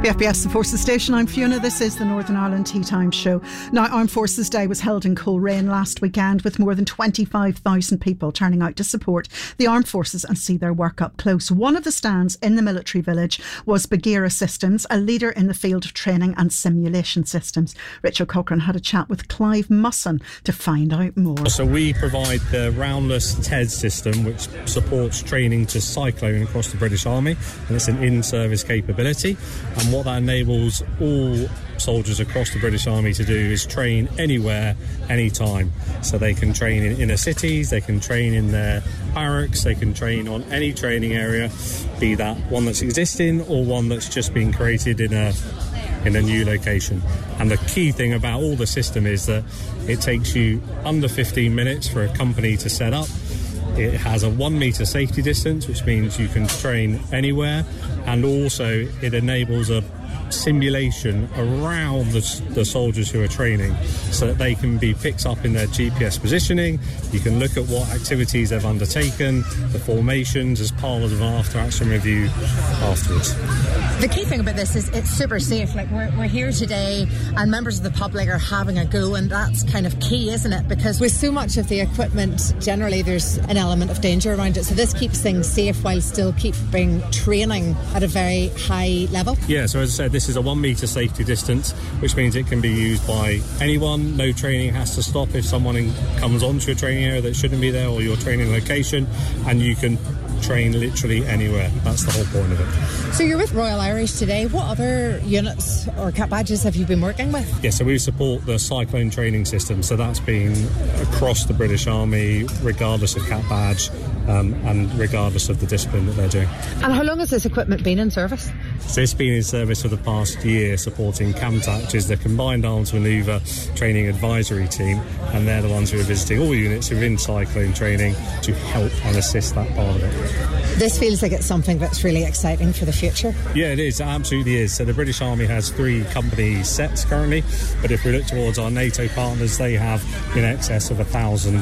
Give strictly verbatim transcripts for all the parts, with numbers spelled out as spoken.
The F B S The Forces Station, I'm Fiona. This is the Northern Ireland Tea Time Show. Now, Armed Forces Day was held in Coleraine last weekend with more than twenty-five thousand people turning out to support the armed forces and see their work up close. One of the stands in the military village was Bagheera Systems, a leader in the field of training and simulation systems. Richard Cochrane had a chat with Clive Musson to find out more. So we provide the roundless T E D system, which supports training to cyclone across the British Army, and it's an in-service capability. And what that enables all soldiers across the British Army to do is train anywhere, anytime. So they can train in inner cities, they can train in their barracks, they can train on any training area, be that one that's existing or one that's just been created in a in a new location. And the key thing about all the system is that it takes you under fifteen minutes for a company to set up. It has a one metre safety distance, which means you can train anywhere, and also it enables a simulation around the, the soldiers who are training so that they can be picked up in their G P S positioning. You can look at what activities they've undertaken, the formations as part of an after-action review afterwards. The key thing about this is it's super safe. Like we're, we're here today and members of the public are having a go, and that's kind of key, isn't it? Because with so much of the equipment, generally there's an element of danger around it. So this keeps things safe while still keeping training at a very high level. Yeah, so as I said, this is a one metre safety distance, which means it can be used by anyone. No training has to stop if someone in, comes onto a training area that shouldn't be there, or your training location, and you can train literally anywhere. That's the whole point of it. So you're with Royal Irish today. What other units or cap badges have you been working with? Yeah, so we support the Cyclone training system. So that's been across the British Army, regardless of cap badge um, and regardless of the discipline that they're doing. And how long has this equipment been in service? So it's been in service for the past year, supporting CAMTAC, which is the Combined Arms Manoeuvre Training Advisory Team, and they're the ones who are visiting all units who are in cyclone training to help and assist that part of it. This feels like it's something that's really exciting for the future. Yeah, it is. It absolutely is. So the British Army has three company sets currently, but if we look towards our NATO partners, they have in excess of a thousand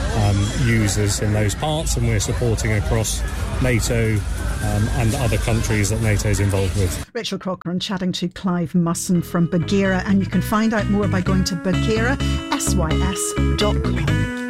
um, users in those parts, and we're supporting across NATO um, and other countries that NATO is involved with. Richard Cochrane chatting to Clive Musson from Bagheera, and you can find out more by going to bagheera sys dot com.